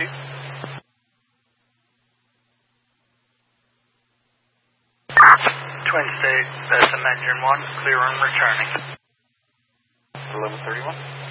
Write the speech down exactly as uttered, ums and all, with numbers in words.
two. Twin State, that's a Engine one, clear and returning. eleven thirty-one.